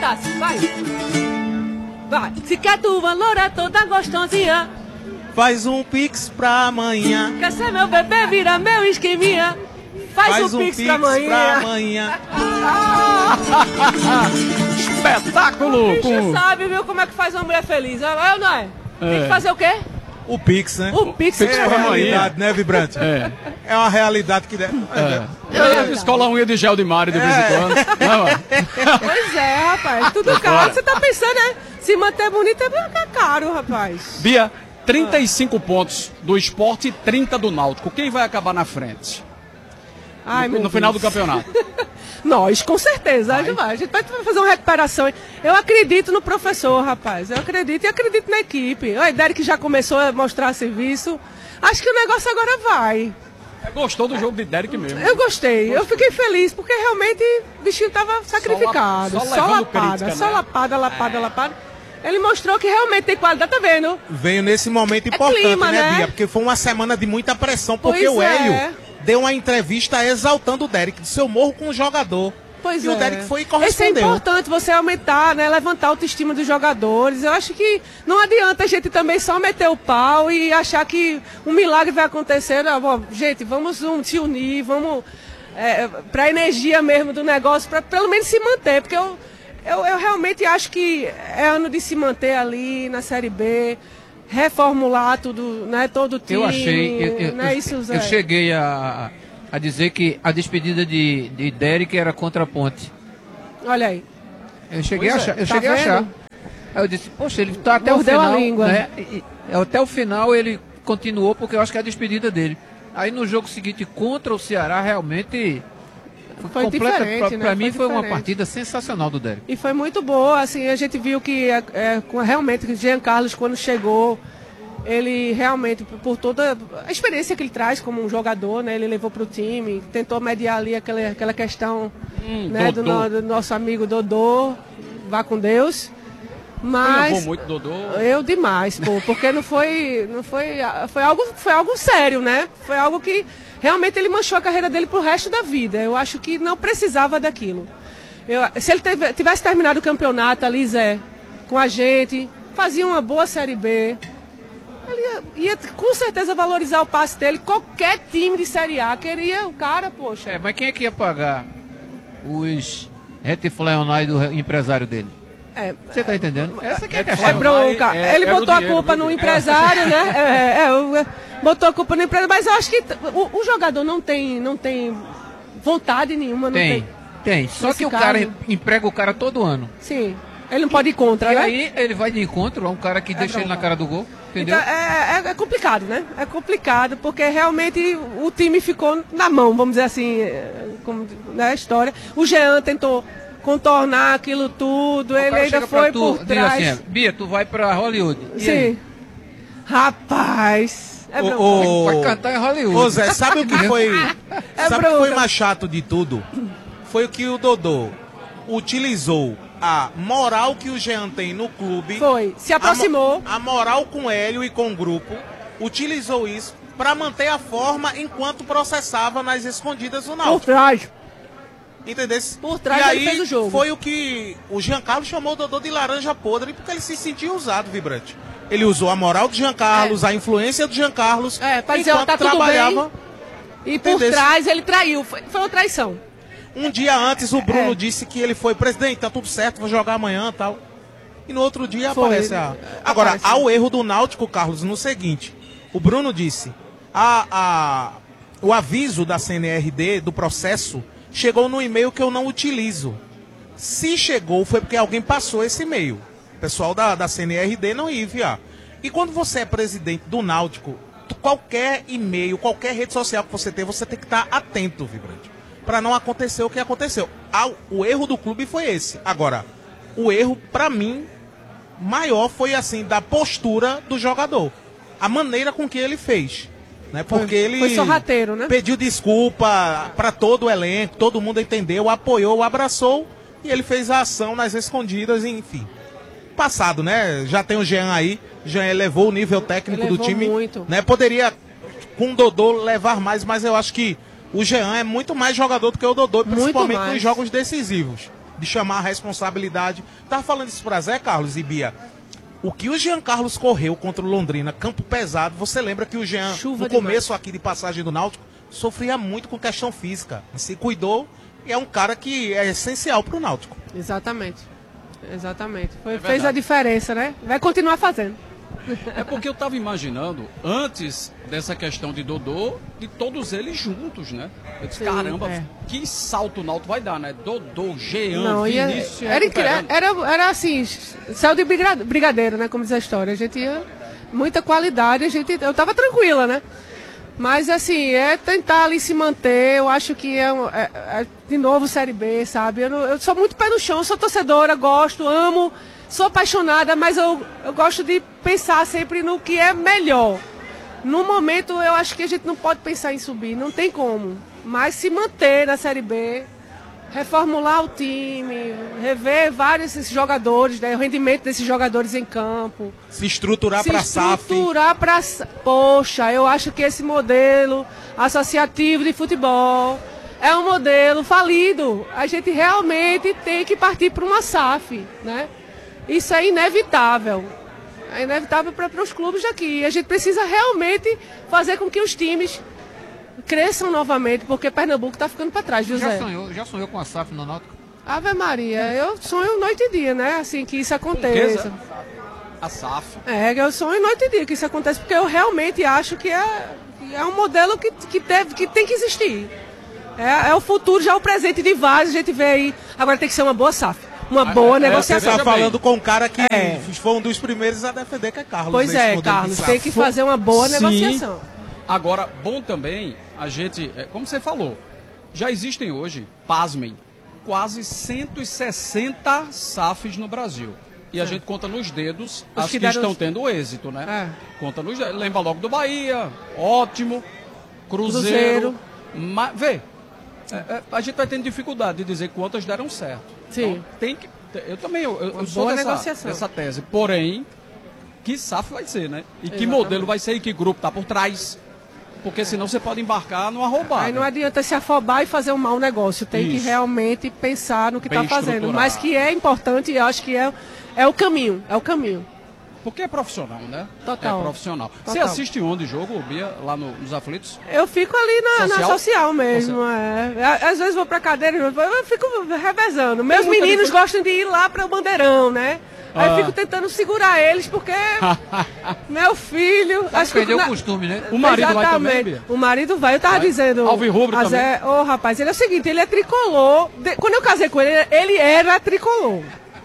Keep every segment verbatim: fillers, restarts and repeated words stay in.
Tassi, vai. Vai. Se quer tu uma loura toda gostosinha, faz um pix pra amanhã. Quer ser meu bebê, vira meu esqueminha. Faz, Faz um, um pix, pix pra amanhã. pra amanhã. Espetáculo! Bicho, Com... sabe, viu, como é que faz uma mulher feliz? É ou não é? Tem É. que fazer o quê? O pix, né? O pix, Pix É pra uma pra amanhã. amanhã. realidade, né, Vibrante? É. É uma realidade que deve. É. Eu escola a unha de gel de Mari de vez em É. quando. Não, é. Pois é, rapaz. Tudo caro. Você tá pensando, né? Se manter bonito é ficar caro, rapaz. Bia, trinta e cinco pontos do Sport e trinta do Náutico. Quem vai acabar na frente? Ai, no meu no final do Deus. campeonato. Nós, com certeza. A gente vai. A gente vai fazer uma recuperação. Eu acredito no professor, rapaz. Eu acredito e acredito na equipe. O Derek já começou a mostrar serviço. Acho que o negócio agora vai. Gostou do jogo de Derek mesmo. Eu gostei. Eu fiquei feliz, porque realmente o bichinho tava sacrificado. só Só, levando lapada. crítica, Só né? lapada, lapada, lapada. Ele mostrou que realmente tem qualidade. Tá vendo? Veio nesse momento importante, clima, né, né? Bia? Porque foi uma semana de muita pressão, porque Pois o Hélio é. deu uma entrevista exaltando o Derek, disse eu morro com o jogador. Pois e é. o Derek foi e Isso é correspondeu. importante, você aumentar, né, levantar a autoestima dos jogadores. Eu acho que não adianta a gente também só meter o pau e achar que um milagre vai acontecer. Não, bom, gente, vamos um, se unir, vamos é, para a energia mesmo do negócio, para pelo menos se manter, porque eu, eu, eu realmente acho que é ano de se manter ali na Série B, reformular tudo, né, todo o time. Eu achei, eu, eu, né, eu, isso, Zé? eu cheguei a, a dizer que a despedida de, de Derek era contra a Ponte. Olha aí. Eu cheguei, a Pois é. achar, eu Tá cheguei a vendo? achar. Aí eu disse, poxa, ele tá até Mordeu o a final, língua. né? E, e, até o final ele continuou porque eu acho que é a despedida dele. Aí no jogo seguinte contra o Ceará realmente Foi completa, diferente, pra, né? pra mim Foi foi uma diferente. partida sensacional do Derek. E foi muito boa, assim, a gente viu que é, é, com- realmente o Jean Carlos, quando chegou, ele realmente, por toda a experiência que ele traz como um jogador, né, ele levou para o time, tentou mediar ali aquela, aquela questão Hum, né, do, Dodô. no- do nosso amigo Dodô, vá com Deus. Levou Mas muito, Dodô. eu demais, pô, porque não foi, não foi, foi algo, foi algo sério, né? Foi algo que realmente ele manchou a carreira dele pro resto da vida. Eu acho que não precisava daquilo. Eu, se ele teve- tivesse terminado o campeonato ali, Zé, com a gente, fazia uma boa Série B, ele ia, ia com certeza valorizar o passe dele. Qualquer time de Série A queria o cara, poxa. É, mas quem é que ia pagar os retifleonais do empresário dele? É, Você tá entendendo? Essa que é a É questão. bronca. É- ele era o botou a dinheiro, culpa viu? no empresário, né? É, é, o- botou a culpa no empresário, mas eu acho que t- o, o jogador não tem, não tem vontade nenhuma, não tem. Tem, tem. Só Nesse que o caso- cara emprega o cara todo ano. Sim. Ele não pode ir contra, E né? aí ele vai de encontro a um cara que deixa ele na cara do gol. Entendeu? Então, é, é- é complicado, né? É complicado, porque realmente o time ficou na mão, vamos dizer assim, é, como na história. O Jean tentou contornar aquilo tudo, O ele cara ainda chega pra foi tu, por diz trás. assim, é, Bia, tu vai pra Hollywood. E aí? Sim. Rapaz. É bronca. Ô, ô, Vai cantar em Hollywood. Ô Zé, sabe o que foi? É sabe o que foi bronca. mais chato de tudo? Foi o que o Dodô utilizou a moral que o Jean tem no clube. Foi. Se aproximou. A, mo- a moral com o Hélio e com o grupo. Utilizou isso para manter a forma enquanto processava nas escondidas do Por Náutico. trás. Entendeu? Por trás e ele aí fez o jogo. foi o que o Giancarlo chamou o Dodô de laranja podre porque ele se sentiu usado, Vibrante. Ele usou a moral do Giancarlo, a influência do Giancarlo, É, pra dizer, ó, enquanto tá tudo trabalhava. bem. E por Entendesse? trás ele traiu. Foi, foi uma traição. Um dia antes o Bruno É. disse que ele foi, presidente, tá tudo certo, vou jogar amanhã e tal. E no outro dia Foi. aparece a... Agora, Aparece. há o erro do Náutico, Carlos, no seguinte. O Bruno disse, a, a, o aviso da C N R D, do processo, chegou no e-mail que eu não utilizo. Se chegou, foi porque alguém passou esse e-mail. O pessoal da, da C N R D não ia enviar. E quando você é presidente do Náutico, tu- qualquer e-mail, qualquer rede social que você tem, você tem que estar atento, Vibrante. Para não acontecer o que aconteceu. Ah, o erro do clube foi esse. Agora, o erro, para mim, maior foi assim, da postura do jogador. A maneira com que ele fez. Né? Porque ele foi sorrateiro, né? pediu desculpa para todo o elenco, todo mundo entendeu, apoiou, abraçou e ele fez a ação nas escondidas, enfim. Passado, né? Já tem o Jean aí, Jean elevou o nível técnico do Elevou time. muito. Né? Poderia, com o Dodô, levar mais, mas eu acho que o Jean é muito mais jogador do que o Dodô, Muito principalmente mais. nos jogos decisivos. de chamar a responsabilidade. Tava falando isso pra Zé Carlos e Bia. O que o Jean Carlos correu contra o Londrina, campo pesado, você lembra que o Jean, Chuva no demais. começo aqui de passagem do Náutico, sofria muito com questão física. Se cuidou e é um cara que é essencial pro Náutico. Exatamente. Exatamente. Foi, É fez verdade. a diferença, né? Vai continuar fazendo. É porque eu estava imaginando, antes dessa questão de Dodô, de todos eles juntos, né? Eu disse, Sim, caramba, é. que salto o Náutico vai dar, né? Dodô, Jean, Não, ia, Vinícius... era, incrível. recuperando. era, era assim, céu de briga- brigadeiro, né? Como diz a história. A gente ia, muita qualidade, a gente, eu tava tranquila, né? Mas assim, é tentar ali se manter, eu acho que é, um- é- é de novo Série B, sabe? Eu, não- eu sou muito pé no chão, sou torcedora, gosto, amo, sou apaixonada, mas eu, eu gosto de pensar sempre no que é melhor. No momento, eu acho que a gente não pode pensar em subir, não tem como. Mas se manter na Série B, reformular o time, rever vários desses jogadores, né, o rendimento desses jogadores em campo. Se estruturar Se pra S A F. estruturar para... Poxa, eu acho que esse modelo associativo de futebol é um modelo falido. A gente realmente tem que partir para uma S A F, né? Isso é inevitável. É inevitável para os clubes daqui. A gente precisa realmente fazer com que os times cresçam novamente, porque Pernambuco está ficando para trás, viu, Já Zé? sonhou, já sonhou com a S A F no Náutico? Ave Maria, eu sonho noite e dia, né? Assim, que isso aconteça. Certeza. A S A F. É, eu sonho noite e dia que isso acontece, porque eu realmente acho que é, que é um modelo que, que, deve, que tem que existir. É, é o futuro, já é o presente de vários, a gente vê aí. Agora tem que ser uma boa S A F, uma boa é, Você negociação. está Veja bem. falando com um cara que É. foi um dos primeiros a defender, que é Carlos. Pois nesse é, modelo de Carlos, S A F. tem que fazer uma boa Sim. negociação. Agora, bom também, a gente, é, como você falou, já existem hoje, pasmem, quase cento e sessenta S A Fs no Brasil. E a gente conta nos dedos Os as que que, deram estão os- tendo êxito, né? É. Conta nos dedos. Lembra logo do Bahia, ótimo, Cruzeiro. Cruzeiro. Ma- vê, é, é, a gente vai tendo dificuldade de dizer quantas deram certo. Sim. Então, tem que, eu também, eu, eu Uma sou boa dessa, negociação. dessa tese. Porém, que S A F vai ser, né? E que Exatamente. modelo vai ser e que grupo tá por trás. Porque senão você pode embarcar numa roubada. Aí não adianta se afobar e fazer um mau negócio. Tem que Isso. realmente pensar no que Bem está fazendo. estruturado. Mas que é importante e eu acho que é, é o caminho. É o caminho. Porque é profissional, né? Total. É profissional. Total. Você assiste onde jogo, Bia, lá no- nos Aflitos? Eu fico ali na social, Social? na social mesmo. É. Á- Às vezes vou pra cadeira, eu fico revezando. Meus muita meninos diferença. gostam de ir lá para o Bandeirão, né? Aí Ah. eu fico tentando segurar eles, porque meu filho. Acho que Perdeu na- o costume, né? O marido vai também, Exatamente. Bia? O marido vai, eu tava Vai? dizendo. Alvirrubro a também? Zé, ô rapaz, ele é o seguinte, ele é tricolor. De- quando eu casei com ele, ele era tricolor.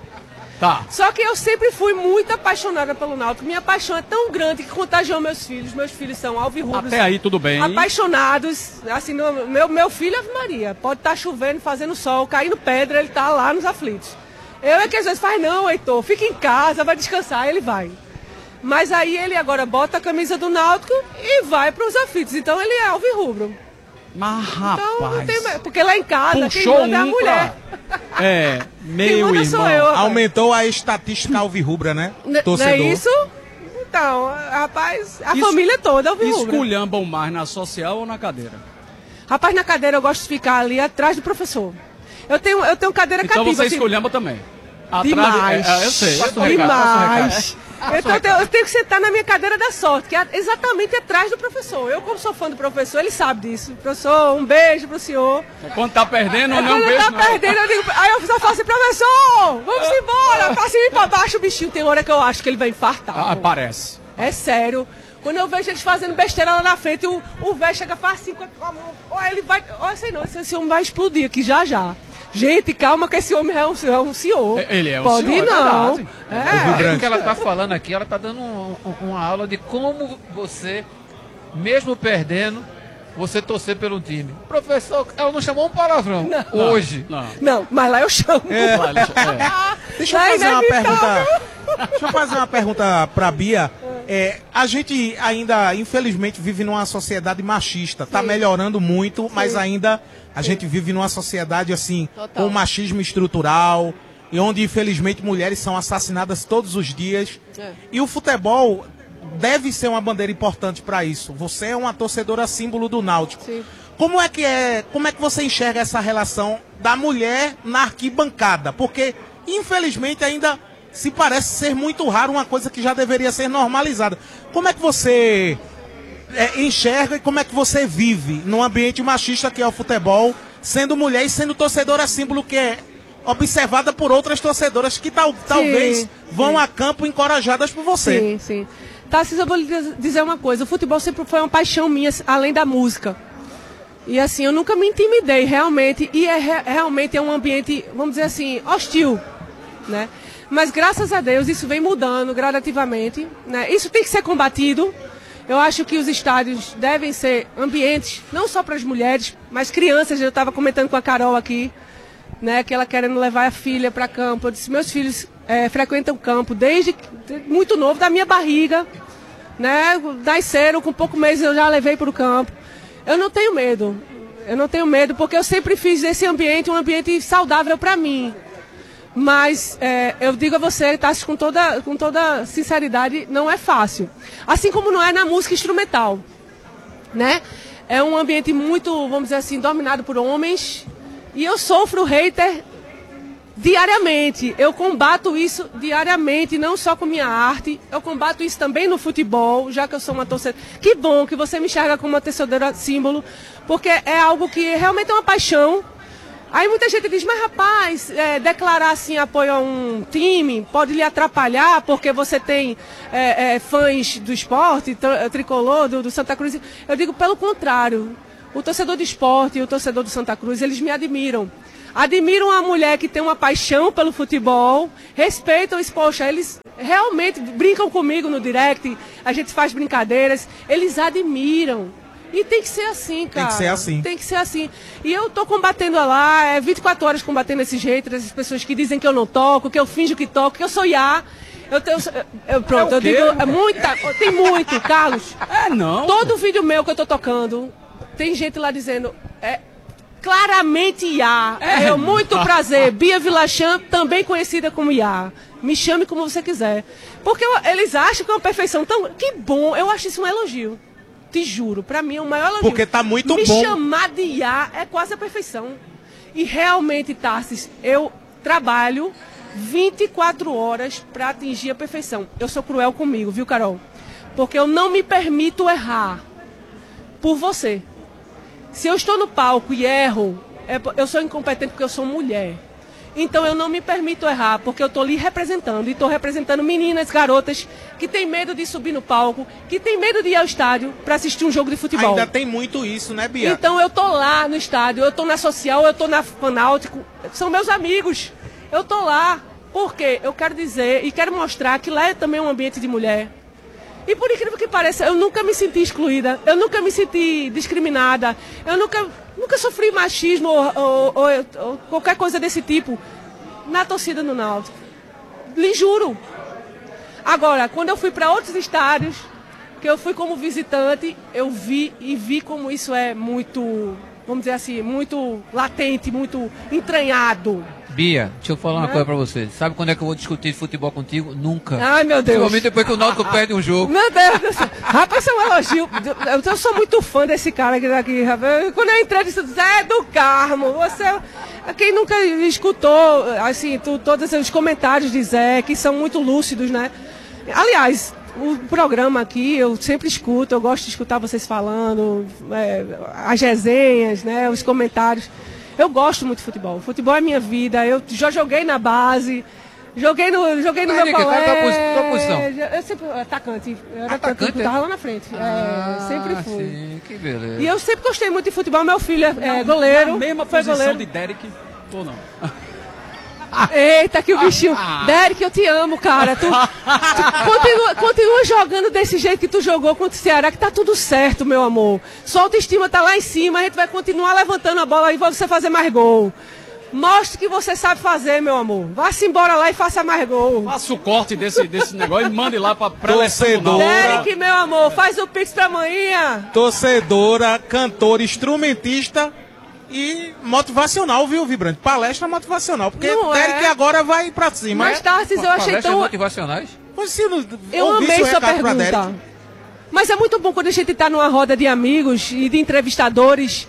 Tá. Só que eu sempre fui muito apaixonada pelo Náutico. Minha paixão é tão grande que contagiou meus filhos. Meus filhos são alvirrubros. Até aí tudo bem. Apaixonados. Assim, no- meu, meu filho, Ave Maria, pode estar chovendo, fazendo sol, caindo pedra, ele tá lá nos aflitos. Eu é que às vezes faz, não, Heitor, fica em casa, vai descansar, ele vai. Mas aí ele agora bota a camisa do Náutico e vai para os aflitos. Então ele é alvirrubro. Mas, Então, não rapaz, tem, porque lá em casa, quem puxou manda é a um mulher. pra... É, Quem meu manda irmão. sou eu. rapaz. Aumentou a estatística alvirrubra, né? N- Não Torcedor. é isso? Então, rapaz, a Isso- família toda é alvirrubra. Esculhambam mais na social ou na cadeira? Rapaz, na cadeira eu gosto de ficar ali atrás do professor. Eu tenho, eu tenho cadeira Então cativa. você assim, esculhamba também. Atrás de- demais. é, é, eu sei. Passa o recado, passa o recado. Demais. Então eu tenho, eu tenho que sentar na minha cadeira da sorte, que é exatamente atrás do professor. Eu, como sou fã do professor, ele sabe disso. Professor, um beijo pro senhor. Quando tá perdendo, não, Quando um ele beijo tá não. perdendo, eu digo, aí eu só falo assim, professor, vamos embora, pra cima e pra baixo, o bichinho. Tem hora que eu acho que ele vai infartar. Ah, pô. parece. É sério. Quando eu vejo eles fazendo besteira lá na frente, o, o velho chega faz assim com a mão. Ó, ele vai. Ó, sei não, esse, esse homem vai explodir aqui já já. Gente, calma que esse homem é um, é um senhor. É, ele é um Pode senhor, ir, é não. verdade. É. É o que ela está falando aqui, ela está dando um- um- uma aula de como você, mesmo perdendo, você torcer pelo time. Professor, ela não chamou um palavrão hoje. Não. Não, mas lá eu chamo. Vale, é. Deixa eu Lá é fazer uma inevitável. pergunta. Deixa eu fazer uma pergunta pra Bia. É, a gente ainda, infelizmente, vive numa sociedade machista. Tá Sim. melhorando muito, mas ainda a gente vive numa sociedade assim, Total. com machismo estrutural, e onde, infelizmente, mulheres são assassinadas todos os dias. É. E o futebol deve ser uma bandeira importante para isso. Você é uma torcedora símbolo do Náutico. Sim. Como é que é, como é que você enxerga essa relação da mulher na arquibancada? Porque, infelizmente, ainda se parece ser muito raro, uma coisa que já deveria ser normalizada. Como é que você é, enxerga e como é que você vive num ambiente machista que é o futebol, sendo mulher e sendo torcedora símbolo, que é observada por outras torcedoras que tal, talvez sim, vão sim. a campo encorajadas por você? Sim, sim. Tarcísio, eu vou lhe dizer uma coisa. O futebol sempre foi uma paixão minha, além da música. E assim, eu nunca me intimidei, realmente. E é, realmente é um ambiente, vamos dizer assim, hostil, né? Mas graças a Deus isso vem mudando gradativamente, né? Isso tem que ser combatido. Eu acho que os estádios devem ser ambientes, não só para as mulheres, mas crianças. Eu estava comentando com a Carol aqui, né, que ela querendo levar a filha para campo. Eu disse, meus filhos é, frequentam campo desde muito novo, da minha barriga, né? Nasceram, com pouco meses eu já levei para o campo. Eu não tenho medo, eu não tenho medo, porque eu sempre fiz desse ambiente um ambiente saudável para mim. Mas é, eu digo a você, Tassi, com toda, com toda sinceridade, não é fácil. Assim como não é na música instrumental, né? É um ambiente muito, vamos dizer assim, dominado por homens. E eu sofro hater diariamente. Eu combato isso diariamente, não só com minha arte. Eu combato isso também no futebol, já que eu sou uma torcedora. Que bom que você me enxerga como uma torcedora símbolo, porque é algo que realmente é uma paixão. Aí muita gente diz, mas rapaz, é, declarar assim apoio a um time pode lhe atrapalhar, porque você tem é, é, fãs do esporte, tricolor, do, do Santa Cruz. Eu digo, pelo contrário. O torcedor do esporte e o torcedor do Santa Cruz, eles me admiram. Admiram a mulher que tem uma paixão pelo futebol, respeitam isso, poxa, eles realmente brincam comigo no direct, a gente faz brincadeiras, eles admiram. E tem que ser assim, cara. Tem que ser assim. Tem que ser assim. E eu tô combatendo lá, é vinte e quatro horas combatendo esses haters, essas pessoas que dizem que eu não toco, que eu finjo que toco, que eu sou Iá. Eu tenho, eu, pronto, é eu digo, é muita, tem muito, Carlos. É, não. Todo vídeo meu que eu tô tocando, tem gente lá dizendo, é, claramente Iá. É, eu, muito prazer, Bia Vilachan, também conhecida como Iá. Me chame como você quiser. Porque eu, eles acham que é uma perfeição tão... Que bom, eu acho isso um elogio. Te juro, pra mim é o maior elogio. Porque tá muito Me bom. Me chamar de Iá é quase a perfeição. E realmente, Tarsis, eu trabalho vinte e quatro horas para atingir a perfeição. Eu sou cruel comigo, viu, Carol? Porque eu não me permito errar por você. Se eu estou no palco e erro, é, eu sou incompetente porque eu sou mulher. Então eu não me permito errar, porque eu estou ali representando. E estou representando meninas, garotas, que têm medo de subir no palco, que têm medo de ir ao estádio para assistir um jogo de futebol. Ainda tem muito isso, né, Bia? Então eu estou lá no estádio, eu estou na Social, eu estou na Fanáutico. São meus amigos. Eu estou lá porque eu quero dizer e quero mostrar que lá é também um ambiente de mulher. E por incrível que pareça, eu nunca me senti excluída, eu nunca me senti discriminada, eu nunca, nunca sofri machismo ou, ou, ou, ou qualquer coisa desse tipo na torcida do Náutico. Lhe juro. Agora, quando eu fui para outros estádios, que eu fui como visitante, eu vi e vi como isso é muito, vamos dizer assim, muito latente, muito entranhado. Bia, deixa eu falar uma Não. coisa pra você. Sabe quando é que eu vou discutir futebol contigo? Nunca. Ai, meu Deus. Principalmente depois que o Náutico perde um jogo. Meu Deus do céu. Rapaz, isso é um elogio. Eu, eu sou muito fã desse cara aqui, daqui, rapaz. Quando eu entrei, eu disse, Zé do Carmo, você... Quem nunca escutou, assim, tu, todos os comentários de Zé, que são muito lúcidos, né? Aliás, o programa aqui, eu sempre escuto, eu gosto de escutar vocês falando, é, as resenhas, né, os comentários. Eu gosto muito de futebol. O futebol é minha vida. Eu já joguei na base, joguei no, joguei no Mas, meu Nick, qual é a tua colégio. posi- tua posição? Eu sempre atacante. Eu era Atacante, atacante, eu é? tava lá na frente. Ah, é, sempre fui. Sim, que beleza. E eu sempre gostei muito de futebol. Meu filho é, é Na- goleiro. Na mesma foi posição goleiro. de Derek, ou não? Eita, que o bichinho. Derek, eu te amo, cara. Tu, tu continua, continua jogando desse jeito que tu jogou contra o Ceará, que tá tudo certo, meu amor. Sua autoestima tá lá em cima, a gente vai continuar levantando a bola e vai você fazer mais gol. Mostre que você sabe fazer, meu amor. Vá-se embora lá e faça mais gol. Faça o corte desse, desse negócio e mande lá pra pré-eleção do Torcedor. Náutico. Derek, meu amor, faz o pix pra amanhã. Torcedora, cantora, instrumentista e motivacional, viu, Vibrante? Palestra motivacional, porque Não Derek é. agora vai pra cima. Mas, Tarsis, eu achei Palestras tão... motivacionais? Você não Eu ouvisse amei o sua recado pra pergunta. Derek? Mas é muito bom quando a gente está numa roda de amigos e de entrevistadores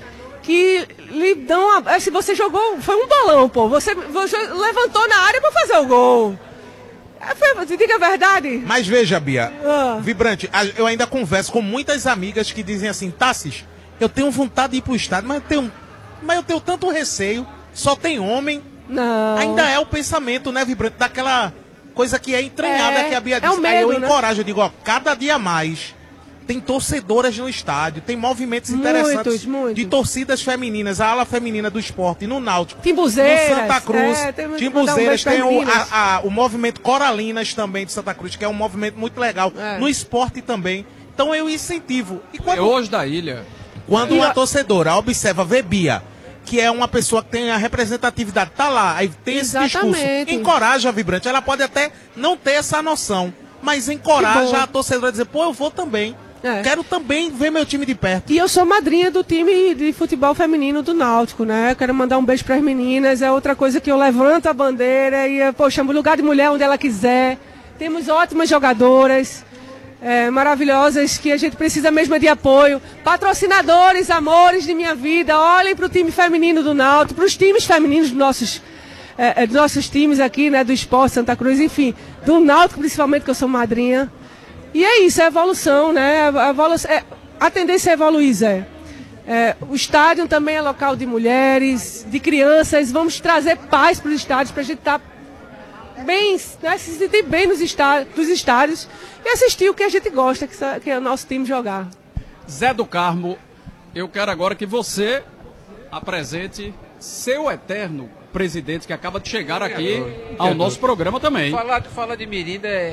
que lhe dão... A, se você jogou, foi um bolão, pô. Você, você levantou na área para fazer o gol. Foi, diga a verdade. Mas veja, Bia, ah. Vibrante, eu ainda converso com muitas amigas que dizem assim, Tassis, eu tenho vontade de ir pro estádio, mas eu tenho, mas eu tenho tanto receio, só tem homem. Não. Ainda é o pensamento, né, Vibrante, daquela coisa que é entranhada, é, que a Bia disse. É um medo, Aí eu né? encorajo, eu digo, ó, cada dia mais tem torcedoras no estádio, tem movimentos interessantes muitos, muitos. de torcidas femininas, a ala feminina do esporte no Náutico, Timbuzeiras, no Santa Cruz, é, tem, Timbuzeiras, um tem o, a, a, o movimento Coralinas também de Santa Cruz, que é um movimento muito legal, é. no esporte também. Então eu incentivo. E quando, é hoje da ilha. Quando uma torcedora observa, vê Bia, que é uma pessoa que tem a representatividade, tá lá, aí tem Exatamente. esse discurso, encoraja a Vibrante, ela pode até não ter essa noção, mas encoraja a torcedora a dizer, pô, eu vou também. É. Quero também ver meu time de perto. E eu sou madrinha do time de futebol feminino do Náutico, né? Quero mandar um beijo para as meninas. É outra coisa que eu levanto a bandeira e, poxa, lugar de mulher onde ela quiser. Temos ótimas jogadoras, é, maravilhosas, que a gente precisa mesmo de apoio. Patrocinadores, amores de minha vida, olhem para o time feminino do Náutico, para os times femininos dos nossos, é, dos nossos times aqui, né? Do Esporte Santa Cruz, enfim. Do Náutico, principalmente, que eu sou madrinha. E é isso, é evolução, né? A, evolução, é, a tendência é evoluir, Zé. É, o estádio também é local de mulheres, de crianças. Vamos trazer paz para os estádios, para a gente estar tá bem, né? Se sentir bem nos estádios, nos estádios e assistir o que a gente gosta, que, que é o nosso time jogar. Zé do Carmo, eu quero agora que você apresente seu eterno presidente que acaba de chegar aqui ao nosso programa também. Falar, falar de Mirinda é